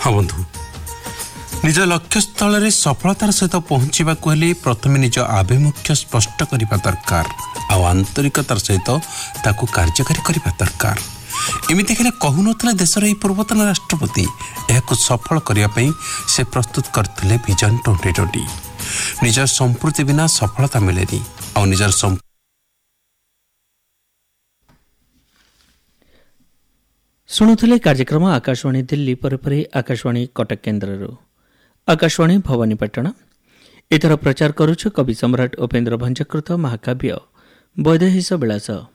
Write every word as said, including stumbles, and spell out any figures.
हाँ बंधु, निज लक्ष्य स्थल सफलतार सहित पहुँचा प्रथम निज आभिमुख्य स्पष्ट करने दरकार आ आंतरिकतार सहित ताकू कार्यकारी करने दरकार। एमती हेले कहून देशर यह पूर्वतन राष्ट्रपति यह सफल करने से प्रस्तुत करते विजन ट्वेंटी ट्वेंटी। निजर संपूर्ति बिना सफलता मिलेनी आ निजर शुणुले कार्यक्रम आकाशवाणी दिल्ली पर परे आकाशवाणी कटक केन्द्र आकाशवाणी भवानीपाटना। एथर प्रचार करुछु कवि सम्राट उपेन्द्र भंजकृत महाकाव्य वैदेहिश विलास।